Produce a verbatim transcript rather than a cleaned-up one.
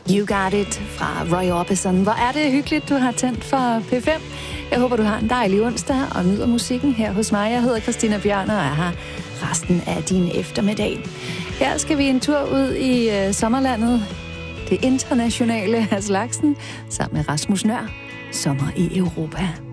You Got It fra Roy Orbison. Hvor er det hyggeligt, du har tændt for P fem. Jeg håber, du har en dejlig onsdag og nyder musikken her hos mig. Jeg hedder Christina Bjørn og er her resten af din eftermiddag. Her skal vi en tur ud i øh, sommerlandet, det internationale af slagsen, sammen med Rasmus Nøhr. Sommer i Europa.